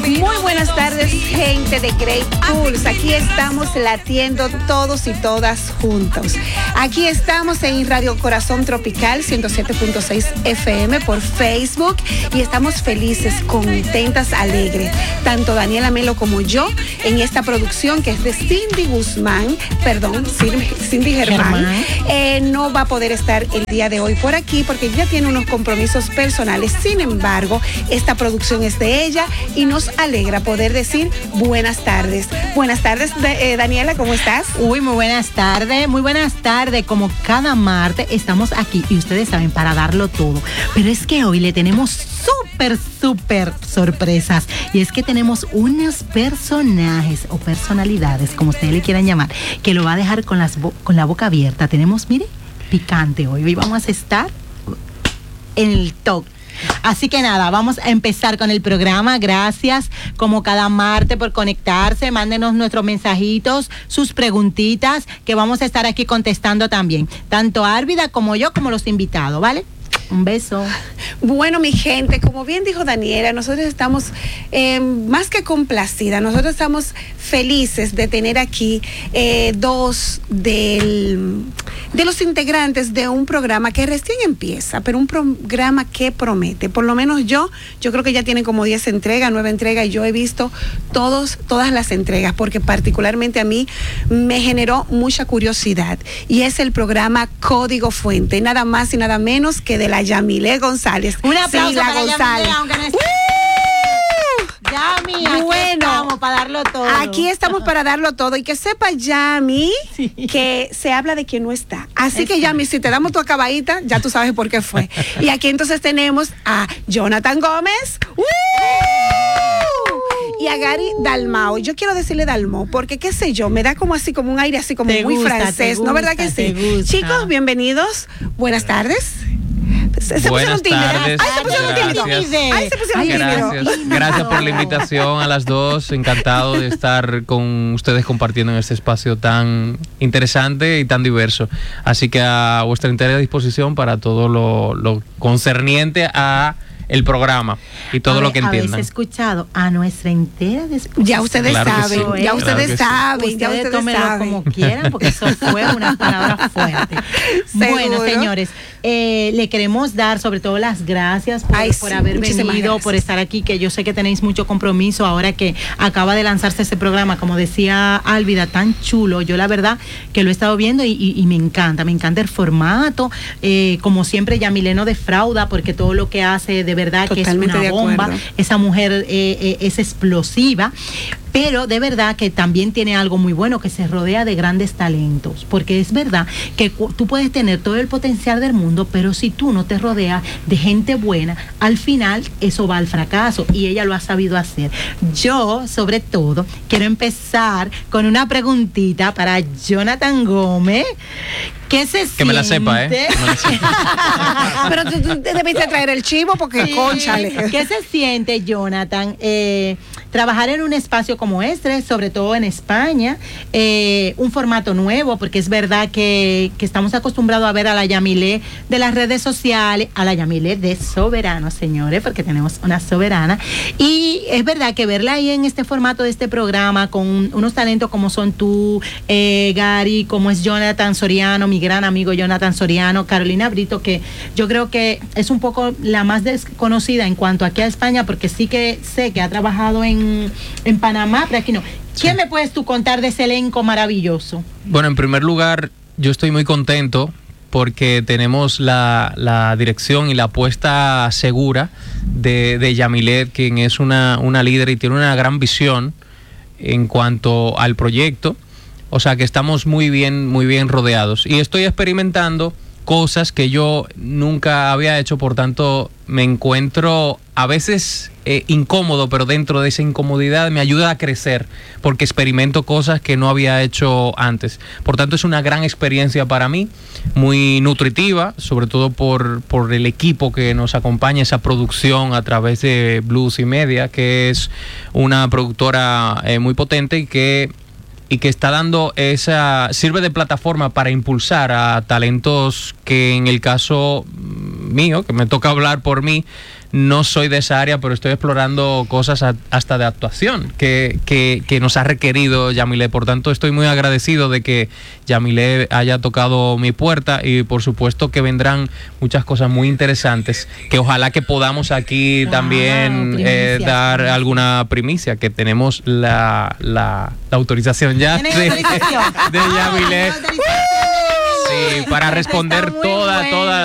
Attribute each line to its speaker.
Speaker 1: Muy buenas tardes, gente de Great Pulse. Aquí estamos latiendo todos y todas juntos. Aquí estamos en Radio Corazón Tropical 107.6 FM por Facebook y estamos felices, contentas, alegres. Tanto Daniela Melo como yo en esta producción que es de Cindy Germán. No va a poder estar el día de hoy por aquí porque ya tiene unos compromisos personales. Sin embargo, esta producción es de ella y nos alegra poder decir buenas tardes. Buenas tardes, Daniela, ¿cómo estás?
Speaker 2: Uy, muy buenas tardes, muy buenas tardes. Como cada martes estamos aquí y ustedes saben, para darlo todo. Pero es que hoy le tenemos súper sorpresas. Y es que tenemos unos personajes o personalidades, como ustedes le quieran llamar, que lo va a dejar con la boca abierta. Tenemos, mire, picante hoy. Hoy vamos a estar en el top. Así que nada, vamos a empezar con el programa. Gracias, como cada martes, por conectarse. Mándenos nuestros mensajitos, sus preguntitas, que vamos a estar aquí contestando también. Tanto Árvida como yo, como los invitados, ¿vale? Un beso.
Speaker 1: Bueno, mi gente, como bien dijo Daniela, nosotros estamos más que complacidas, nosotros estamos felices de tener aquí dos de los integrantes de un programa que recién empieza, pero un programa que promete. Por lo menos yo creo que ya tienen como 10 entregas, 9 entregas, y yo he visto todas las entregas, porque particularmente a mí me generó mucha curiosidad, y es el programa Código Fuente, nada más y nada menos que de la Yamilé González.
Speaker 2: Un aplauso para
Speaker 1: González.
Speaker 2: Yamilé, aunque no esté. Yami, aquí estamos para darlo todo.
Speaker 1: Aquí estamos para darlo todo. Y que sepa, Yami, sí, que se habla de quien no está. Así que, Yami, si te damos tu acabadita, ya tú sabes por qué fue. Y aquí entonces tenemos a Jonathan Gómez. Y a Gary Dalmao. Yo quiero decirle Dalmau, porque qué sé yo, me da como así, como un aire así como muy francés, ¿no? ¿Verdad que sí? Chicos, bienvenidos. Buenas tardes.
Speaker 3: Buenas tardes. Gracias por la invitación a las dos. Encantado de estar con ustedes compartiendo en este espacio tan interesante y tan diverso. Así que a vuestra entera disposición para todo lo concerniente a el programa y todo lo que entiendan.
Speaker 2: ¿Habéis escuchado a nuestra entera disposición?
Speaker 1: Ya ustedes saben, ya ustedes saben, ya ustedes saben.
Speaker 2: Como quieran, porque eso fue una palabra fuerte. Bueno, señores, le queremos dar sobre todo las gracias por haber venido, por estar aquí, que yo sé que tenéis mucho compromiso ahora que acaba de lanzarse ese programa, como decía Álvida, tan chulo. Yo la verdad que lo he estado viendo y me encanta el formato. Como siempre, Yamilé no defrauda, porque todo lo que hace de verdad totalmente que es una bomba. Esa mujer es explosiva, pero de verdad que también tiene algo muy bueno, que se rodea de grandes talentos, porque es verdad que tú puedes tener todo el potencial del mundo, pero si tú no te rodeas de gente buena, al final eso va al fracaso, y ella lo ha sabido hacer. Yo, sobre todo, quiero empezar con una preguntita para Jonathan Gómez. ¿Qué se siente?
Speaker 3: Que me la sepa, ¿eh?
Speaker 1: Pero tú debiste traer el chivo porque, sí, cónchale.
Speaker 2: ¿Qué se siente, Jonathan, trabajar en un espacio como este, sobre todo en España, un formato nuevo, porque es verdad que estamos acostumbrados a ver a la Yamilé de las redes sociales, a la Yamilé de Soberano, señores, porque tenemos una soberana, y es verdad que verla ahí en este formato de este programa, con unos talentos como son tú, Gary, como es Jonathan Soriano, mi gran amigo Jonathan Soriano, Carolina Brito, que yo creo que es un poco la más desconocida en cuanto aquí a España, porque sí que sé que ha trabajado en Panamá, pero aquí no. ¿Qué me puedes tú contar de ese elenco maravilloso?
Speaker 3: Bueno, en primer lugar, yo estoy muy contento porque tenemos la dirección y la apuesta segura de Yamilé, quien es una líder y tiene una gran visión en cuanto al proyecto. O sea que estamos muy bien rodeados. Y estoy experimentando cosas que yo nunca había hecho, por tanto me encuentro a veces incómodo, pero dentro de esa incomodidad me ayuda a crecer, porque experimento cosas que no había hecho antes. Por tanto es una gran experiencia para mí, muy nutritiva, sobre todo por el equipo que nos acompaña, esa producción a través de Blues y Media, que es una productora muy potente y que está dando sirve de plataforma para impulsar a talentos que en el caso mío, que me toca hablar por mí, no soy de esa área, pero estoy explorando cosas hasta de actuación que nos ha requerido Yamile. Por tanto, estoy muy agradecido de que Yamile haya tocado mi puerta, y por supuesto que vendrán muchas cosas muy interesantes que ojalá que podamos aquí también dar alguna primicia, que tenemos la autorización ya de Yamile. Sí, para responder toda